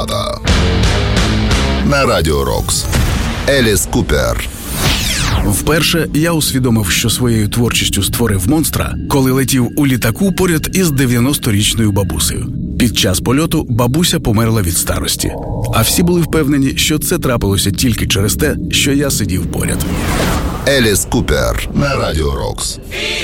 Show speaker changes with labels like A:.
A: На Радіо Рокс. Еліс Купер.
B: Вперше я усвідомив, що своєю творчістю створив монстра, коли летів у літаку поряд із 90-річною бабусею. Під час польоту бабуся померла від старості. А всі були впевнені, що це трапилося тільки через те, що я сидів поряд.
A: Еліс Купер. На Радіо Рокс.